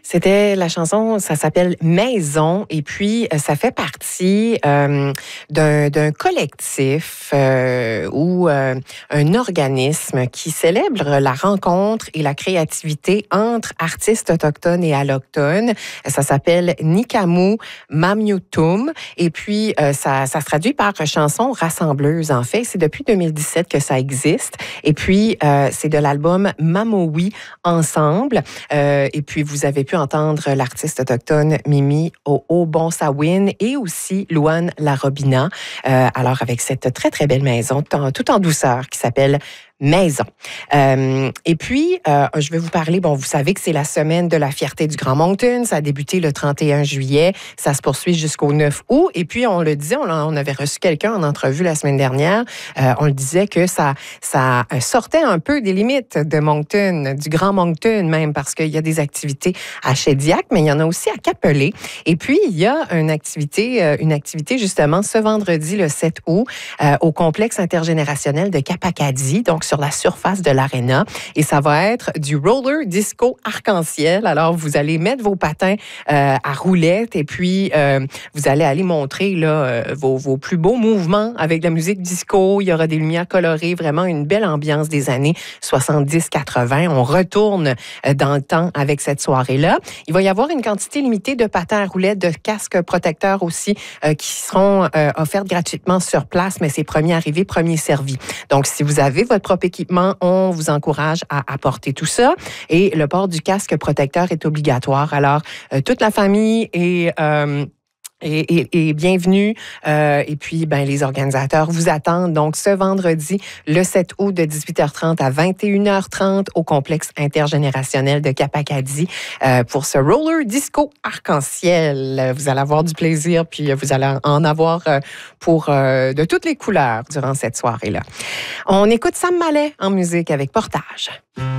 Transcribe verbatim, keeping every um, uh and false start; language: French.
C'était la chanson, ça s'appelle Maison, et puis ça fait partie euh, d'un, d'un collectif euh, ou euh, un organisme qui célèbre la rencontre et la créativité entre artistes autochtones et allochtones. Ça s'appelle Nikamu Mamyutum, et puis euh, ça, ça se traduit par chanson rassembleuse. En fait, c'est depuis deux mille dix-sept que ça existe, et puis euh, c'est de l'album Mamowi Ensemble, euh, et puis vous avez pu entendre l'artiste autochtone Mimi O'Bonsawin et aussi Louane Larobina. Euh, alors, avec cette très, très belle maison, tout en, tout en douceur, qui s'appelle Maison. Euh, et puis, euh, je vais vous parler, bon, vous savez que c'est la semaine de la fierté du Grand Moncton. Ça a débuté le trente et un juillet. Ça se poursuit jusqu'au neuf août. Et puis, on le disait, on, on avait reçu quelqu'un en entrevue la semaine dernière. Euh, on le disait que ça, ça sortait un peu des limites de Moncton, du Grand Moncton même, parce qu'il y a des activités à Shediac, mais il y en a aussi à Capelé. Et puis, il y a une activité, une activité justement ce vendredi, le sept août, euh, au complexe intergénérationnel de Cap-Acadie, donc sur la surface de l'aréna. Et ça va être du roller disco arc-en-ciel. Alors, vous allez mettre vos patins euh, à roulettes et puis euh, vous allez aller montrer là, euh, vos, vos plus beaux mouvements avec la musique disco. Il y aura des lumières colorées, vraiment une belle ambiance des années soixante-dix quatre-vingt. On retourne euh, dans le temps avec cette soirée-là. Il va y avoir une quantité limitée de patins à roulettes, de casques protecteurs aussi euh, qui seront euh, offerts gratuitement sur place, mais c'est premier arrivé, premier servi. Donc, si vous avez votre propre équipement, on vous encourage à apporter tout ça. Et le port du casque protecteur est obligatoire. Alors, euh, toute la famille est... Euh, Et, et, et bienvenue. Euh, et puis, ben, les organisateurs vous attendent donc ce vendredi, le sept août, de dix-huit heures trente à vingt et une heures trente au complexe intergénérationnel de Cap-Acadie euh, pour ce roller disco arc-en-ciel. Vous allez avoir du plaisir, puis vous allez en avoir euh, pour euh, de toutes les couleurs durant cette soirée-là. On écoute Sam Mallet en musique avec Portage.